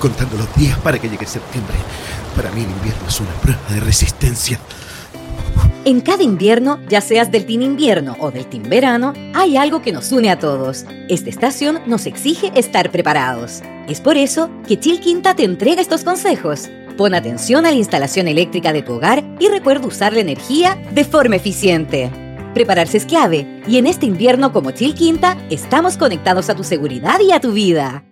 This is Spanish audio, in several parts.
contando los días para que llegue septiembre. Para mí el invierno es una prueba de resistencia. En cada invierno, ya seas del Team Invierno o del Team Verano, hay algo que nos une a todos. Esta estación nos exige estar preparados. Es por eso que Chilquinta te entrega estos consejos. Pon atención a la instalación eléctrica de tu hogar y recuerda usar la energía de forma eficiente. Prepararse es clave, y en este invierno como Chilquinta, estamos conectados a tu seguridad y a tu vida.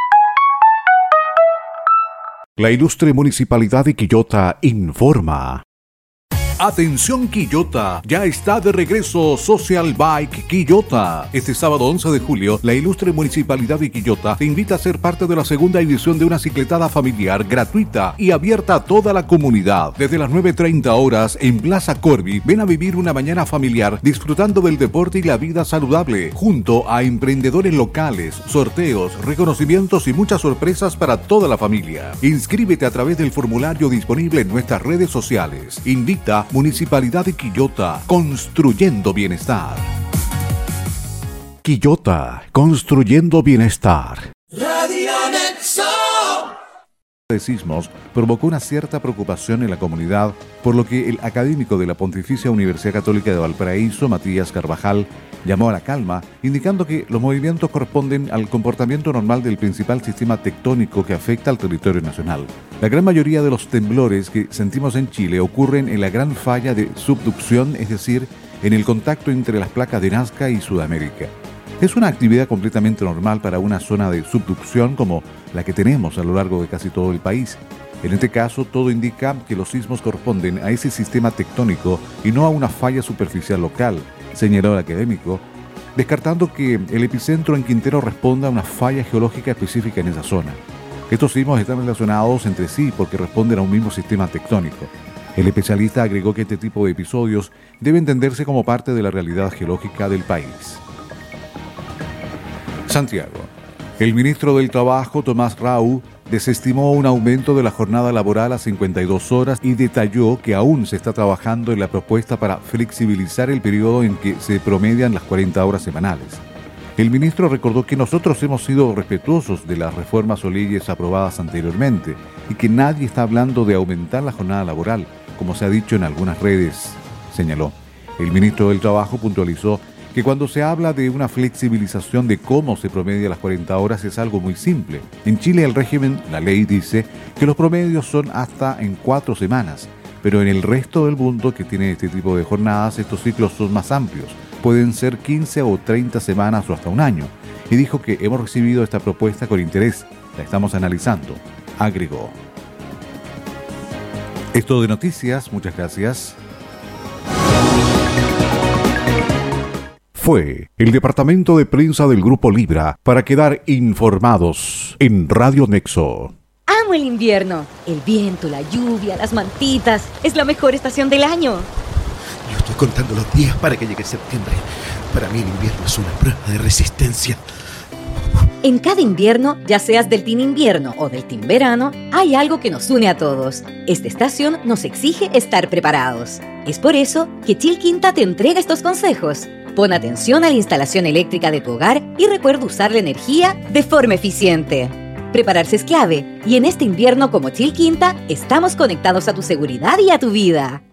La ilustre Municipalidad de Quillota informa. Atención Quillota, ya está de regreso Social Bike Quillota. Este sábado 11 de julio, la ilustre Municipalidad de Quillota te invita a ser parte de la segunda edición de una cicletada familiar gratuita y abierta a toda la comunidad. Desde las 9:30 horas en Plaza Corby, ven a vivir una mañana familiar disfrutando del deporte y la vida saludable, junto a emprendedores locales, sorteos, reconocimientos y muchas sorpresas para toda la familia. Inscríbete a través del formulario disponible en nuestras redes sociales. Invita Municipalidad de Quillota, construyendo bienestar. Quillota, construyendo bienestar. Radio Nexo. De sismos provocó una cierta preocupación en la comunidad, por lo que el académico de la Pontificia Universidad Católica de Valparaíso, Matías Carvajal, llamó a la calma, indicando que los movimientos corresponden al comportamiento normal del principal sistema tectónico que afecta al territorio nacional. La gran mayoría de los temblores que sentimos en Chile ocurren en la gran falla de subducción, es decir, en el contacto entre las placas de Nazca y Sudamérica. Es una actividad completamente normal para una zona de subducción como la que tenemos a lo largo de casi todo el país. En este caso, todo indica que los sismos corresponden a ese sistema tectónico y no a una falla superficial local, señaló el académico, descartando que el epicentro en Quintero responda a una falla geológica específica en esa zona. Estos sismos están relacionados entre sí porque responden a un mismo sistema tectónico. El especialista agregó que este tipo de episodios debe entenderse como parte de la realidad geológica del país. Santiago. El ministro del Trabajo, Tomás Rau, desestimó un aumento de la jornada laboral a 52 horas y detalló que aún se está trabajando en la propuesta para flexibilizar el periodo en que se promedian las 40 horas semanales. El ministro recordó que nosotros hemos sido respetuosos de las reformas o leyes aprobadas anteriormente y que nadie está hablando de aumentar la jornada laboral, como se ha dicho en algunas redes, señaló. El ministro del Trabajo puntualizó que cuando se habla de una flexibilización de cómo se promedia las 40 horas es algo muy simple. En Chile el régimen, la ley dice que los promedios son hasta en 4 semanas, pero en el resto del mundo que tiene este tipo de jornadas estos ciclos son más amplios, pueden ser 15 o 30 semanas o hasta un año. Y dijo que hemos recibido esta propuesta con interés, la estamos analizando, agregó. Esto de noticias, muchas gracias. Fue el departamento de prensa del Grupo Libra para quedar informados en Radio Nexo. Amo el invierno. El viento, la lluvia, las mantitas. Es la mejor estación del año. Yo estoy contando los días para que llegue septiembre. Para mí el invierno es una prueba de resistencia. En cada invierno, ya seas del Team Invierno o del Team Verano, hay algo que nos une a todos. Esta estación nos exige estar preparados. Es por eso que Chilquinta te entrega estos consejos. Pon atención a la instalación eléctrica de tu hogar y recuerda usar la energía de forma eficiente. Prepararse es clave, y en este invierno como Chilquinta, estamos conectados a tu seguridad y a tu vida.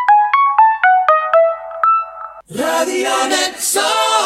Radio Nexo.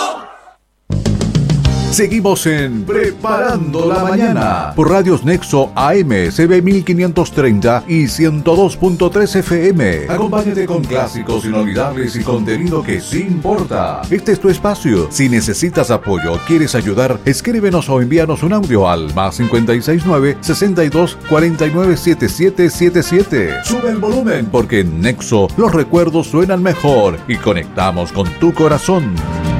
Seguimos en Preparando la Mañana por Radios Nexo AM, CB 1530 y 102.3 FM. Acompáñate con clásicos inolvidables y contenido que sí importa. Este es tu espacio. Si necesitas apoyo o quieres ayudar, escríbenos o envíanos un audio al +569 62 49 7777. Sube el volumen porque en Nexo los recuerdos suenan mejor y conectamos con tu corazón.